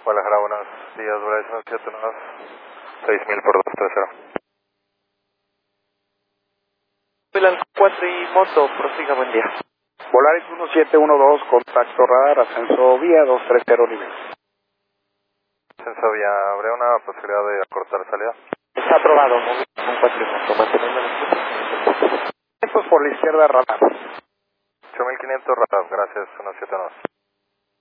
Guadalajara, buenos días, Volaris 179, 6000 por 230. Milan 4 y moto, prosiga, buen día. Volaris 1712, contacto radar, ascenso vía 230 nivel. Ascenso vía, ¿habría una posibilidad de acortar salida? Está aprobado, un 4 y moto, manteniendo los 500 por la izquierda radar. 8500 radar, gracias, 179.